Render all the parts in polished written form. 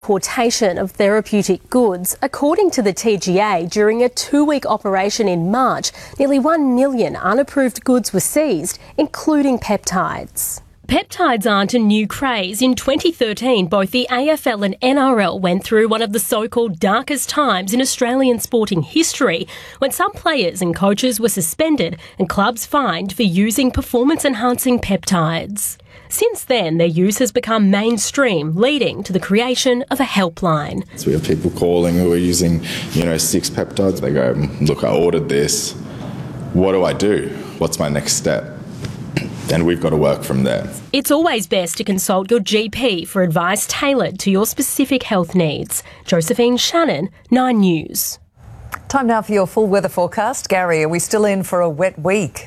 Importation of therapeutic goods. According to the TGA, during a 2-week operation in March, nearly 1 million unapproved goods were seized, including peptides. Peptides aren't a new craze. In 2013, both the AFL and NRL went through one of the so-called darkest times in Australian sporting history, when some players and coaches were suspended and clubs fined for using performance-enhancing peptides. Since then, their use has become mainstream, leading to the creation of a helpline. So we have people calling who are using, 6 peptides. They go, look, I ordered this. What do I do? What's my next step? And we've got to work from there. It's always best to consult your GP for advice tailored to your specific health needs. Josephine Shannon, 9 News. Time now for your full weather forecast. Gary, are we still in for a wet week?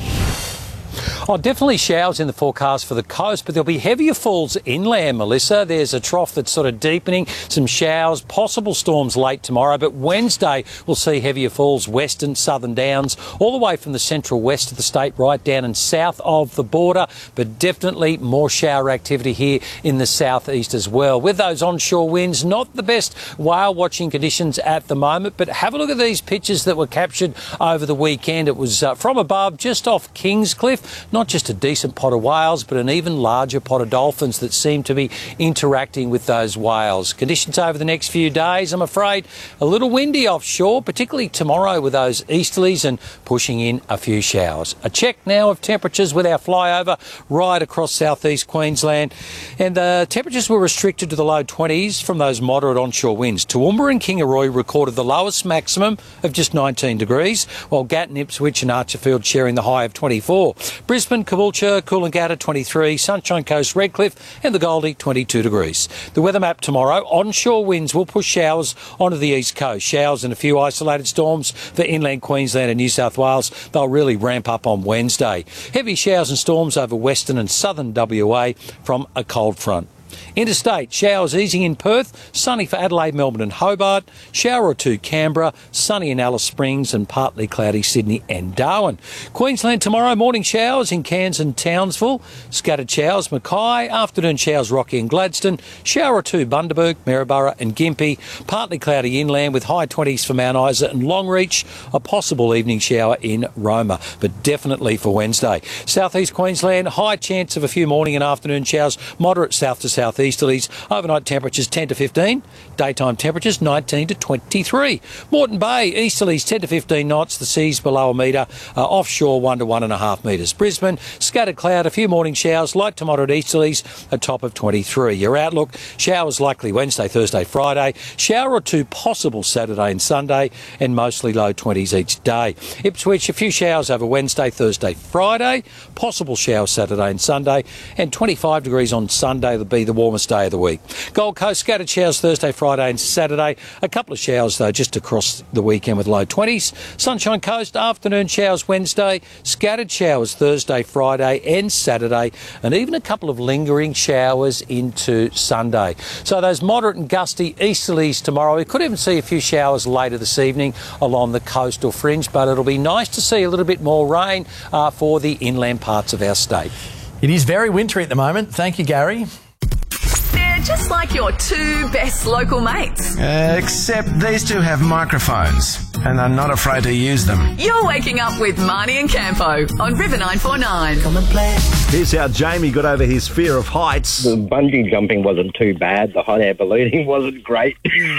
Oh, definitely showers in the forecast for the coast, but there'll be heavier falls inland, Melissa. There's a trough that's sort of deepening, some showers, possible storms late tomorrow, but Wednesday we'll see heavier falls western, southern downs, all the way from the central west of the state right down and south of the border, but definitely more shower activity here in the southeast as well. With those onshore winds, not the best whale watching conditions at the moment, but have a look at these pictures that were captured over the weekend. It was from above, just off Kingscliff. Not just a decent pot of whales, but an even larger pot of dolphins that seem to be interacting with those whales. Conditions over the next few days, I'm afraid, a little windy offshore, particularly tomorrow with those easterlies and pushing in a few showers. A check now of temperatures with our flyover right across southeast Queensland. And the temperatures were restricted to the low 20s from those moderate onshore winds. Toowoomba and Kingaroy recorded the lowest maximum of just 19 degrees, while Gatton, Ipswich and Archerfield sharing the high of 24. Brisbane, Caboolture, Coolangatta 23, Sunshine Coast, Redcliffe and the Goldie 22 degrees. The weather map tomorrow, onshore winds will push showers onto the east coast. Showers and a few isolated storms for inland Queensland and New South Wales. They'll really ramp up on Wednesday. Heavy showers and storms over western and southern WA from a cold front. Interstate, showers easing in Perth, sunny for Adelaide, Melbourne and Hobart, shower or two Canberra, sunny in Alice Springs and partly cloudy Sydney and Darwin. Queensland tomorrow, morning showers in Cairns and Townsville, scattered showers Mackay, afternoon showers Rocky and Gladstone, shower or two Bundaberg, Maryborough and Gympie, partly cloudy inland with high 20s for Mount Isa and Longreach, a possible evening shower in Roma, but definitely for Wednesday. Southeast Queensland, high chance of a few morning and afternoon showers, moderate south to southeasterlies, overnight temperatures 10 to 15, daytime temperatures 19 to 23. Moreton Bay, easterlies 10 to 15 knots, the seas below a metre, offshore 1 to 1.5 metres. Brisbane, scattered cloud, a few morning showers, light to moderate easterlies, a top of 23. Your outlook, showers likely Wednesday, Thursday, Friday, shower or two possible Saturday and Sunday, and mostly low 20s each day. Ipswich, a few showers over Wednesday, Thursday, Friday, possible showers Saturday and Sunday, and 25 degrees on Sunday will be the warmest day of the week. Gold Coast, scattered showers Thursday, Friday and Saturday. A couple of showers, though, just across the weekend with low 20s. Sunshine Coast, afternoon showers Wednesday, scattered showers Thursday, Friday and Saturday, and even a couple of lingering showers into Sunday. So those moderate and gusty easterlies tomorrow. We could even see a few showers later this evening along the coastal fringe, but it'll be nice to see a little bit more rain for the inland parts of our state. It is very wintry at the moment. Thank you, Gary. They're just like your two best local mates. Except these two have microphones and are not afraid to use them. You're waking up with Marnie and Campo on River 949. Come and play. Here's how Jamie got over his fear of heights. The bungee jumping wasn't too bad. The hot air ballooning wasn't great.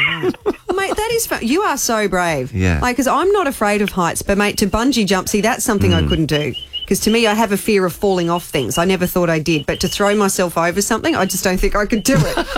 Mate, that is you are so brave. Yeah. Like, because I'm not afraid of heights, but, mate, to bungee jump, see, that's something I couldn't do. Because to me, I have a fear of falling off things. I never thought I did. But to throw myself over something, I just don't think I could do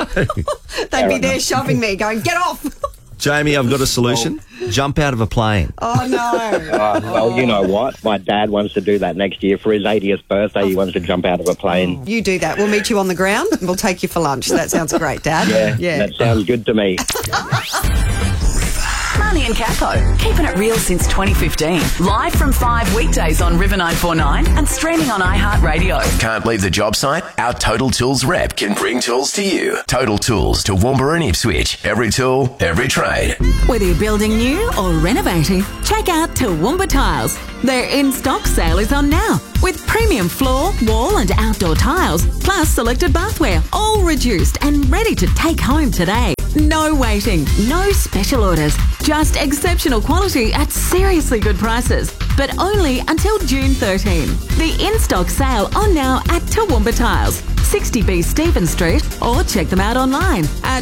it. They'd be there shoving me, going, get off. Jamie, I've got a solution. Jump out of a plane. Oh, no. Well, you know what? My dad wants to do that next year for his 80th birthday. He wants to jump out of a plane. You do that. We'll meet you on the ground and we'll take you for lunch. That sounds great, Dad. Yeah, that sounds good to me. Marnie and Campo, keeping it real since 2015. Live from 5 weekdays on River 949 and streaming on iHeartRadio. Can't leave the job site? Our Total Tools rep can bring tools to you. Total Tools to Toowoomba and Ipswich. Every tool, every trade. Whether you're building new or renovating, check out Toowoomba Tiles. Their in-stock sale is on now, with premium floor, wall and outdoor tiles, plus selected bathware, all reduced and ready to take home today. No waiting, no special orders, just exceptional quality at seriously good prices, but only until June 13. The in-stock sale on now at Toowoomba Tiles, 60B Stephen Street, or check them out online at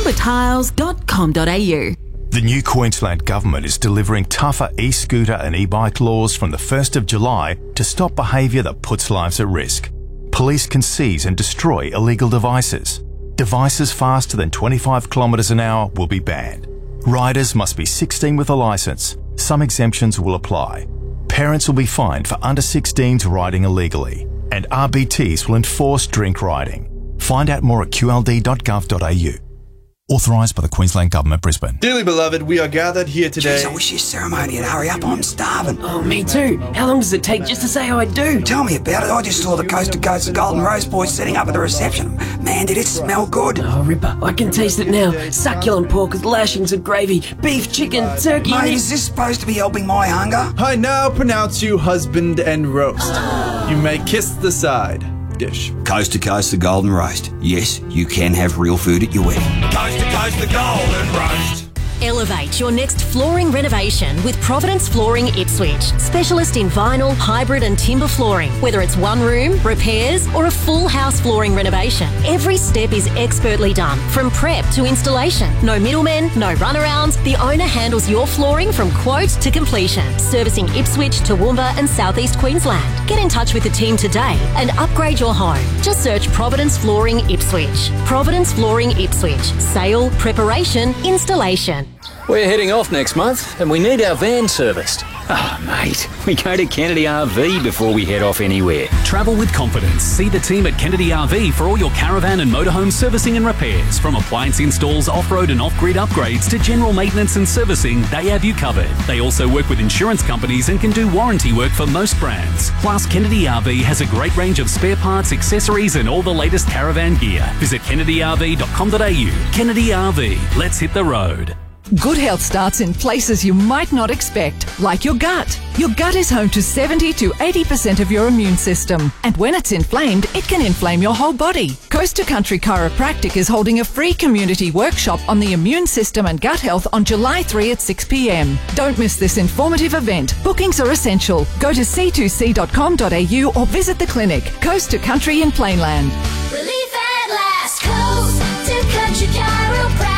toowoombattiles.com.au. The new Queensland Government is delivering tougher e-scooter and e-bike laws from the 1st of July to stop behaviour that puts lives at risk. Police can seize and destroy illegal devices. Devices faster than 25 kilometres an hour will be banned. Riders must be 16 with a licence. Some exemptions will apply. Parents will be fined for under 16s riding illegally. And RBTs will enforce drink riding. Find out more at qld.gov.au. Authorised by the Queensland Government, Brisbane. Dearly beloved, we are gathered here today. Jeez, I wish this ceremony would hurry up. I'm starving. Oh, me too. How long does it take just to say I do? Tell me about it. I just saw the Coast to Coast Golden Rose boys setting up at the reception. Man, did it smell good. Oh, Ripper, I can taste it now. Succulent pork with lashings of gravy, beef, chicken, turkey... Mate, is this supposed to be helping my hunger? I now pronounce you husband and roast. You may kiss the side dish. Coast to Coast the Golden Roast. Yes, you can have real food at your wedding. Coast to Coast the Golden Roast. Elevate your next flooring renovation with Providence Flooring Ipswich. Specialist in vinyl, hybrid and timber flooring. Whether it's one room, repairs or a full house flooring renovation, every step is expertly done, from prep to installation. No middlemen, no runarounds. The owner handles your flooring from quote to completion. Servicing Ipswich, Toowoomba and South East Queensland. Get in touch with the team today and upgrade your home. Just search Providence Flooring Ipswich. Providence Flooring Ipswich. Sale, preparation, installation. We're heading off next month and we need our van serviced. Oh, mate, we go to Kennedy RV before we head off anywhere. Travel with confidence. See the team at Kennedy RV for all your caravan and motorhome servicing and repairs. From appliance installs, off-road and off-grid upgrades to general maintenance and servicing, they have you covered. They also work with insurance companies and can do warranty work for most brands. Plus, Kennedy RV has a great range of spare parts, accessories and all the latest caravan gear. Visit kennedyrv.com.au. Kennedy RV. Let's hit the road. Good health starts in places you might not expect, like your gut. Your gut is home to 70 to 80% of your immune system. And when it's inflamed, it can inflame your whole body. Coast to Country Chiropractic is holding a free community workshop on the immune system and gut health on July 3 at 6 p.m. Don't miss this informative event. Bookings are essential. Go to c2c.com.au or visit the clinic. Coast to Country in Plainland. Relief at last. Coast to Country Chiropractic.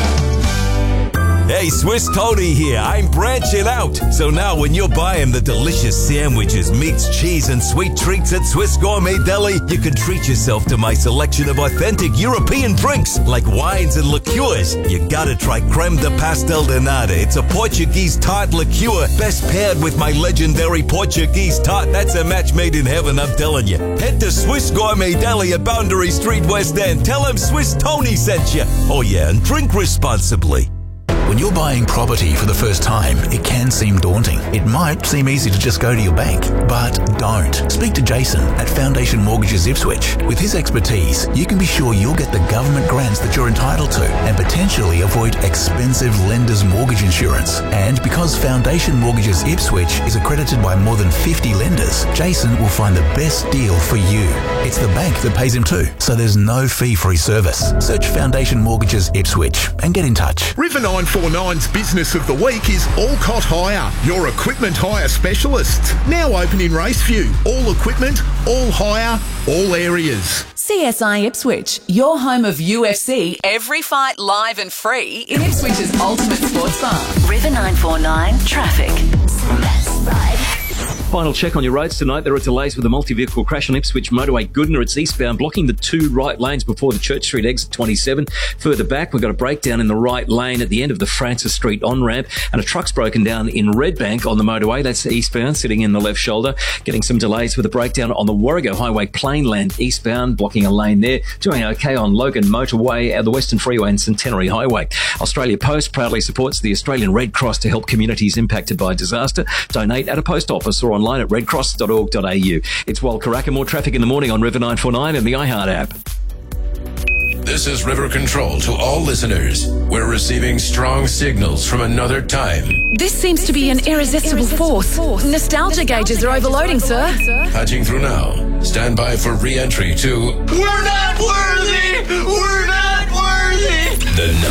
Hey, Swiss Tony here. I'm branching out. So now when you're buying the delicious sandwiches, meats, cheese, and sweet treats at Swiss Gourmet Deli, you can treat yourself to my selection of authentic European drinks like wines and liqueurs. You gotta try Creme de Pastel de Nata. It's a Portuguese tart liqueur, best paired with my legendary Portuguese tart. That's a match made in heaven, I'm telling you. Head to Swiss Gourmet Deli at Boundary Street, West End. Tell them Swiss Tony sent you. Oh yeah, and drink responsibly. When you're buying property for the first time, it can seem daunting. It might seem easy to just go to your bank, but don't. Speak to Jason at Foundation Mortgages Ipswich. With his expertise, you can be sure you'll get the government grants that you're entitled to and potentially avoid expensive lender's mortgage insurance. And because Foundation Mortgages Ipswich is accredited by more than 50 lenders, Jason will find the best deal for you. It's the bank that pays him too, so there's no fee for his service. Search Foundation Mortgages Ipswich and get in touch. River 949's Business of the Week is Allcott Hire, your equipment hire specialist. Now open in Raceview. All equipment, all hire, all areas. CSI Ipswich, your home of UFC, every fight live and free in Ipswich's ultimate sports bar. River 949 Traffic. Final check on your roads tonight. There are delays with a multi-vehicle crash on Ipswich Motorway Goodna. It's eastbound, blocking the 2 right lanes before the Church Street exit 27. Further back, we've got a breakdown in the right lane at the end of the Francis Street on-ramp, and a truck's broken down in Redbank on the motorway. That's eastbound, sitting in the left shoulder. Getting some delays with a breakdown on the Warrego Highway Plainland eastbound, blocking a lane there. Doing okay on Logan Motorway, the Western Freeway and Centenary Highway. Australia Post proudly supports the Australian Red Cross to help communities impacted by disaster. Donate at a post office or online at redcross.org.au. It's Wal Karaka. More traffic in the morning on River 949 and the iHeart app. This is River Control to all listeners. We're receiving strong signals from another time. This seems to be an irresistible force. Nostalgia gauges are overloading, sir. Patching through now. Stand by for re-entry to... We're not worthy! We're not worthy! The